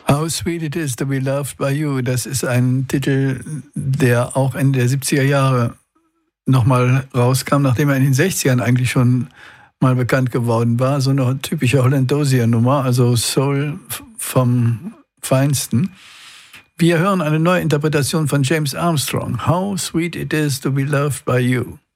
How Sweet It Is to Be Loved by You, das ist ein Titel, der auch Ende der 70er Jahre nochmal rauskam, nachdem er in den 60ern eigentlich schon mal bekannt geworden war. So eine typische Hollandosier-Nummer, also Soul vom Feinsten. Wir hören eine neue Interpretation von James Armstrong. How Sweet It Is to Be Loved by You.